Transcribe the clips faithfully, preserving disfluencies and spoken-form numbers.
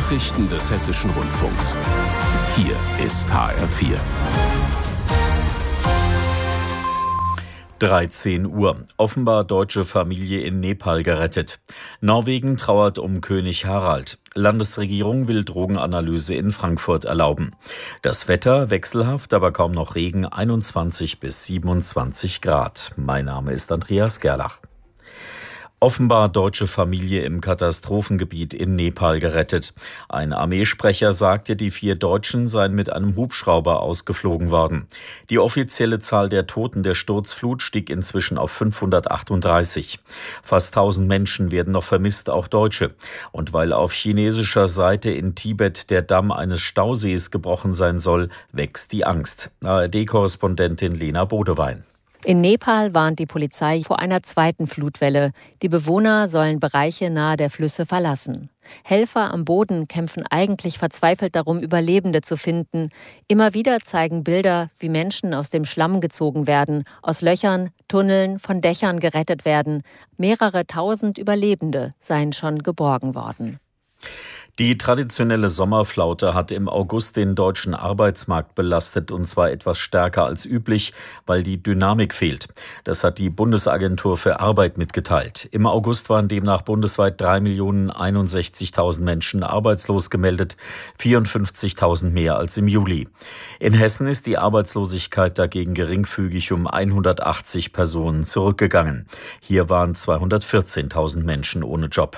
Nachrichten des Hessischen Rundfunks. Hier ist H R vier. dreizehn Uhr. Offenbar deutsche Familie in Nepal gerettet. Norwegen trauert um König Harald. Landesregierung will Drogenanalyse in Frankfurt erlauben. Das Wetter wechselhaft, aber kaum noch Regen, einundzwanzig bis siebenundzwanzig Grad. Mein Name ist Andreas Gerlach. Offenbar deutsche Familie im Katastrophengebiet in Nepal gerettet. Ein Armeesprecher sagte, die vier Deutschen seien mit einem Hubschrauber ausgeflogen worden. Die offizielle Zahl der Toten der Sturzflut stieg inzwischen auf fünfhundertachtunddreißig. Fast tausend Menschen werden noch vermisst, auch Deutsche. Und weil auf chinesischer Seite in Tibet der Damm eines Stausees gebrochen sein soll, wächst die Angst. A R D-Korrespondentin Lena Bodewein. In Nepal warnt die Polizei vor einer zweiten Flutwelle. Die Bewohner sollen Bereiche nahe der Flüsse verlassen. Helfer am Boden kämpfen eigentlich verzweifelt darum, Überlebende zu finden. Immer wieder zeigen Bilder, wie Menschen aus dem Schlamm gezogen werden, aus Löchern, Tunneln, von Dächern gerettet werden. Mehrere tausend Überlebende seien schon geborgen worden. Die traditionelle Sommerflaute hat im August den deutschen Arbeitsmarkt belastet, und zwar etwas stärker als üblich, weil die Dynamik fehlt. Das hat die Bundesagentur für Arbeit mitgeteilt. Im August waren demnach bundesweit drei Millionen einundsechzigtausend Menschen arbeitslos gemeldet, vierundfünfzigtausend mehr als im Juli. In Hessen ist die Arbeitslosigkeit dagegen geringfügig um hundertachtzig Personen zurückgegangen. Hier waren zweihundertvierzehntausend Menschen ohne Job.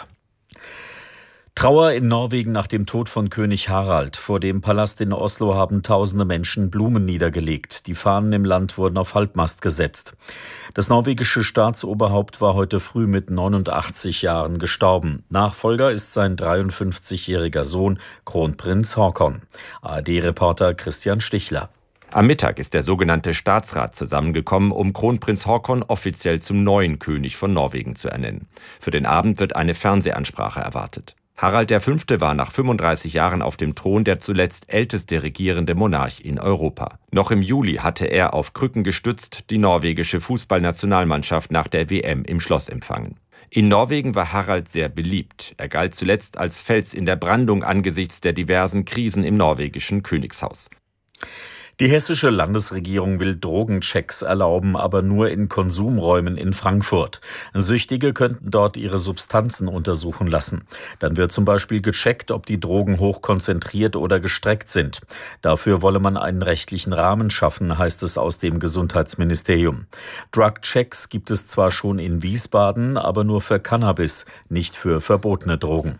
Trauer in Norwegen nach dem Tod von König Harald. Vor dem Palast in Oslo haben tausende Menschen Blumen niedergelegt. Die Fahnen im Land wurden auf Halbmast gesetzt. Das norwegische Staatsoberhaupt war heute früh mit neunundachtzig Jahren gestorben. Nachfolger ist sein dreiundfünfzigjähriger Sohn, Kronprinz Haakon. A R D-Reporter Christian Stichler. Am Mittag ist der sogenannte Staatsrat zusammengekommen, um Kronprinz Haakon offiziell zum neuen König von Norwegen zu ernennen. Für den Abend wird eine Fernsehansprache erwartet. Harald der Fünfte war nach fünfunddreißig Jahren auf dem Thron der zuletzt älteste regierende Monarch in Europa. Noch im Juli hatte er auf Krücken gestützt die norwegische Fußballnationalmannschaft nach der W M im Schloss empfangen. In Norwegen war Harald sehr beliebt. Er galt zuletzt als Fels in der Brandung angesichts der diversen Krisen im norwegischen Königshaus. Die hessische Landesregierung will Drogenchecks erlauben, aber nur in Konsumräumen in Frankfurt. Süchtige könnten dort ihre Substanzen untersuchen lassen. Dann wird zum Beispiel gecheckt, ob die Drogen hochkonzentriert oder gestreckt sind. Dafür wolle man einen rechtlichen Rahmen schaffen, heißt es aus dem Gesundheitsministerium. Drugchecks gibt es zwar schon in Wiesbaden, aber nur für Cannabis, nicht für verbotene Drogen.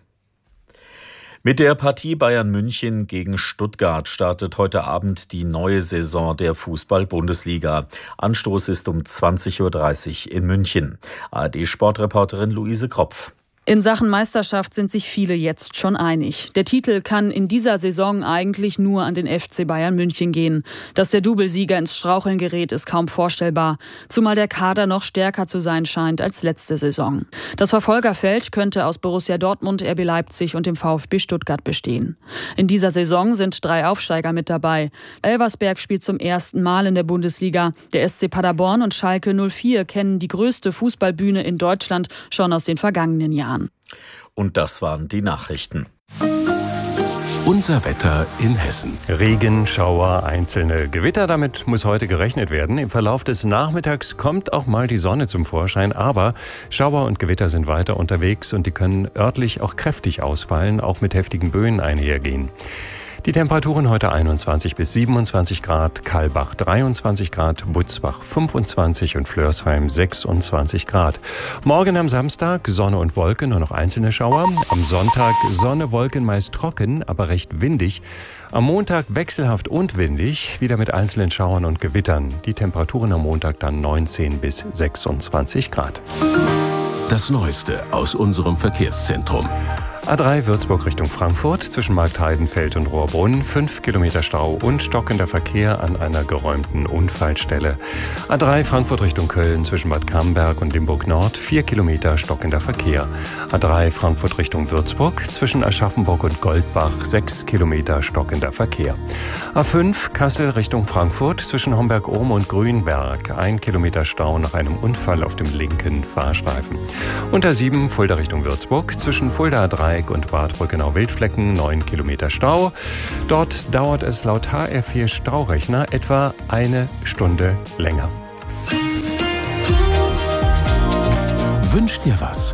Mit der Partie Bayern München gegen Stuttgart startet heute Abend die neue Saison der Fußball-Bundesliga. Anstoß ist um zwanzig Uhr dreißig in München. A R D-Sportreporterin Luise Kropf. In Sachen Meisterschaft sind sich viele jetzt schon einig. Der Titel kann in dieser Saison eigentlich nur an den F C Bayern München gehen. Dass der Doublesieger ins Straucheln gerät, ist kaum vorstellbar. Zumal der Kader noch stärker zu sein scheint als letzte Saison. Das Verfolgerfeld könnte aus Borussia Dortmund, R B Leipzig und dem VfB Stuttgart bestehen. In dieser Saison sind drei Aufsteiger mit dabei. Elversberg spielt zum ersten Mal in der Bundesliga. Der S C Paderborn und Schalke null vier kennen die größte Fußballbühne in Deutschland schon aus den vergangenen Jahren. Und das waren die Nachrichten. Unser Wetter in Hessen. Regen, Schauer, einzelne Gewitter, damit muss heute gerechnet werden. Im Verlauf des Nachmittags kommt auch mal die Sonne zum Vorschein, aber Schauer und Gewitter sind weiter unterwegs und die können örtlich auch kräftig ausfallen, auch mit heftigen Böen einhergehen. Die Temperaturen heute einundzwanzig bis siebenundzwanzig Grad, Kalbach dreiundzwanzig Grad, Butzbach fünfundzwanzig und Flörsheim sechsundzwanzig Grad. Morgen am Samstag Sonne und Wolken, nur noch einzelne Schauer. Am Sonntag Sonne, Wolken, meist trocken, aber recht windig. Am Montag wechselhaft und windig, wieder mit einzelnen Schauern und Gewittern. Die Temperaturen am Montag dann neunzehn bis sechsundzwanzig Grad. Das Neueste aus unserem Verkehrszentrum. A drei Würzburg Richtung Frankfurt, zwischen Marktheidenfeld und Rohrbrunn, fünf Kilometer Stau und stockender Verkehr an einer geräumten Unfallstelle. A drei Frankfurt Richtung Köln, zwischen Bad Camberg und Limburg Nord, vier Kilometer stockender Verkehr. A drei Frankfurt Richtung Würzburg, zwischen Aschaffenburg und Goldbach, sechs Kilometer stockender Verkehr. A fünf Kassel Richtung Frankfurt, zwischen Homberg-Ohm und Grünberg, ein Kilometer Stau nach einem Unfall auf dem linken Fahrstreifen. Und A sieben Fulda Richtung Würzburg, zwischen Fulda A drei Dreieck und Bad Brückenau-Wildflecken neun Kilometer Stau. Dort dauert es laut H R vier Staurechner etwa eine Stunde länger. Wünsch dir was.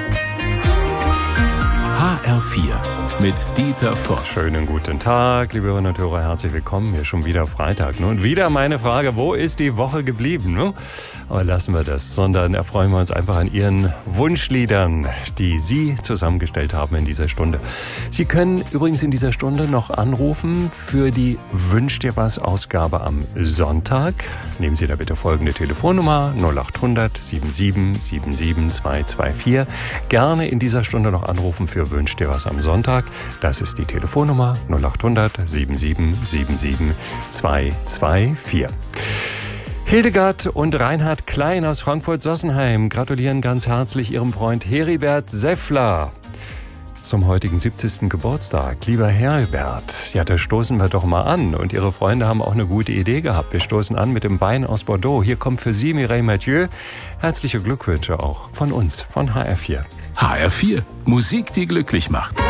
H R vier mit Dieter Voss. Schönen guten Tag, liebe Hörerinnen und Hörer, herzlich willkommen. Hier schon wieder Freitag. Ne? Und wieder meine Frage, wo ist die Woche geblieben? Ne? Aber lassen wir das, sondern erfreuen wir uns einfach an Ihren Wunschliedern, die Sie zusammengestellt haben in dieser Stunde. Sie können übrigens in dieser Stunde noch anrufen für die Wünsch dir was Ausgabe am Sonntag. Nehmen Sie da bitte folgende Telefonnummer null acht hundert siebenundsiebzig siebenundsiebzig zweihundertvierundzwanzig. Gerne in dieser Stunde noch anrufen für Wünsch dir was am Sonntag. Das ist die Telefonnummer null acht hundert siebenundsiebzig siebenundsiebzig zweihundertvierundzwanzig. Hildegard und Reinhard Klein aus Frankfurt-Sossenheim gratulieren ganz herzlich ihrem Freund Heribert Seffler zum heutigen siebzigsten Geburtstag. Lieber Heribert, ja, da stoßen wir doch mal an. Und Ihre Freunde haben auch eine gute Idee gehabt. Wir stoßen an mit dem Wein aus Bordeaux. Hier kommt für Sie Mireille Mathieu. Herzliche Glückwünsche auch von uns, von H R vier. H R vier, Musik, die glücklich macht.